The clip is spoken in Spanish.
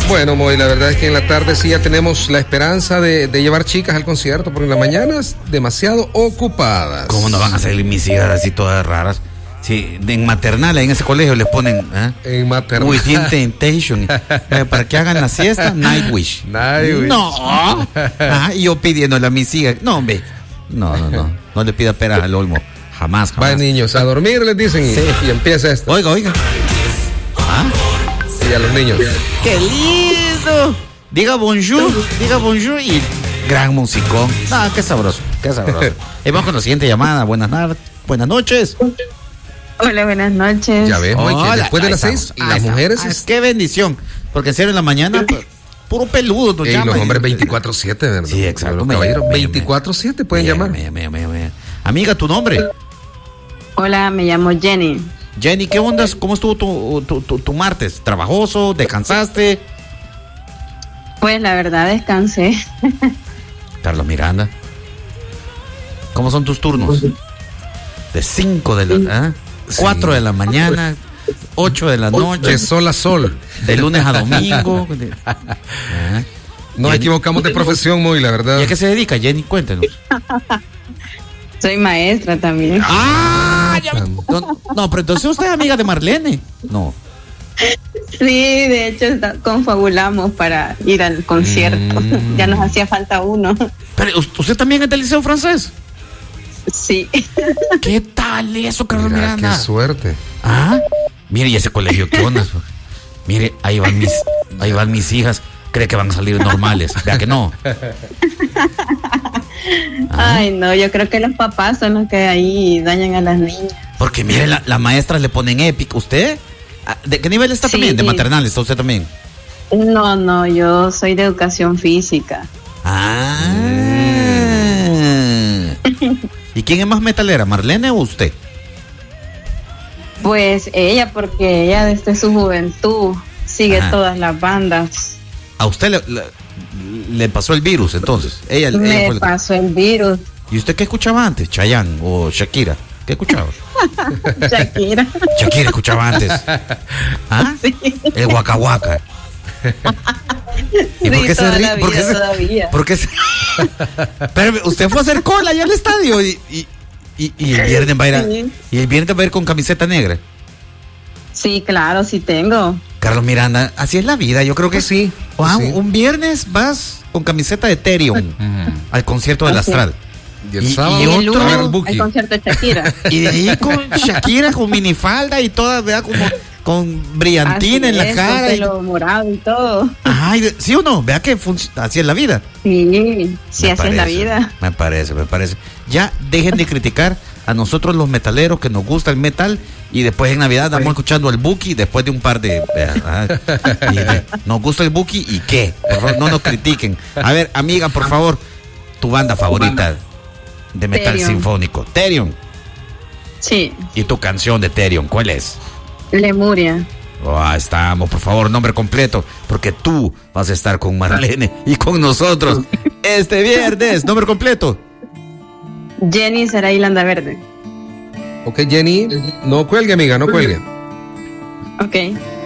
Bueno, Moy, la verdad es que en la tarde sí ya tenemos la esperanza de llevar chicas al concierto, porque en la mañana es demasiado ocupadas. ¿Cómo no van a salir mis hijas así todas raras? Sí, en maternal, en ese colegio les ponen en maternal Within Temptation para que hagan la siesta, Nightwish. No. Y yo pidiéndole a mis hijas, no, hombre, no le pida peras al olmo, jamás. Va, niños, a dormir les dicen y empieza esto. Oiga. Sí, a los niños. ¡Qué lindo! Diga bonjour y gran musicón. Qué sabroso. Vamos con la siguiente llamada. Buenas noches. Hola, buenas noches. Ya ves, que después de las 6, las mujeres... ¡Qué bendición! Porque en serio, en la mañana, puro peludo nos llaman. Los hombres 24/7, ¿verdad? Sí, exacto. 24/7 pueden llamar. Amiga, ¿tu nombre? Hola, me llamo Jenny. Jenny, ¿qué onda? ¿Cómo estuvo tu martes? ¿Trabajoso? ¿Descansaste? Pues la verdad descansé. Carlos Miranda, ¿cómo son tus turnos? De 5 de la... 4 de la mañana, 8 de la noche. De sol a sol. De lunes a domingo. Nos equivocamos de profesión, Moy, la verdad. ¿Y a qué se dedica, Jenny? Cuéntenos. Soy maestra también. No, pero entonces usted es amiga de Marlene. No. Sí, de hecho confabulamos para ir al concierto. Ya nos hacía falta uno. Pero usted también es del Liceo Francés. Sí. ¿Qué tal eso, Carlos Miranda? Qué suerte. Mire, y ese colegio, ¿qué onda? Mire, ahí van mis hijas. Cree que van a salir normales. Vea que no. Ay, no, yo creo que los papás son los que ahí dañan a las niñas. Porque mire, las maestras le ponen épico. ¿Usted? ¿De qué nivel está también? ¿De maternal está usted también? No, yo soy de educación física. ¿Y quién es más metalera, Marlene o usted? Pues ella, porque ella desde su juventud sigue todas las bandas. ¿A usted le pasó el virus entonces? Ella pasó el virus. ¿Y usted qué escuchaba antes? ¿Chayanne o Shakira? ¿Qué escuchaba? Shakira escuchaba antes. Sí. El Waka Waka. ¿Y por qué se ríe? ¿Por qué se... Pero usted fue a hacer cola allá al estadio y el viernes va a ir y el viernes va a ir con camiseta negra. Sí, claro, sí tengo. Carlos Miranda, así es la vida, yo creo que sí. Un viernes vas con camiseta de Therion al concierto del Astral. Y el sábado y el lunes al concierto de Shakira. Y de ahí con Shakira con minifalda y toda, ¿verdad? Como con brillantina en la cara. Con pelo morado y todo. ¿Sí o no? Vea que así es la vida. Sí, así es la vida. Me parece. Ya dejen de criticar a nosotros los metaleros que nos gusta el metal y después en Navidad estamos escuchando al Buki después de un par de... nos gusta el Buki y ¿qué? Por favor, no nos critiquen. A ver, amiga, por favor, tu banda favorita de metal sinfónico. Therion. Sí. ¿Y tu canción de Therion cuál es? Lemuria. Estamos, por favor, nombre completo, porque tú vas a estar con Marlene y con nosotros este viernes. Nombre completo. Jenny Saray Landa Verde. Ok, Jenny, no cuelgue, amiga, no cuelgue. Ok.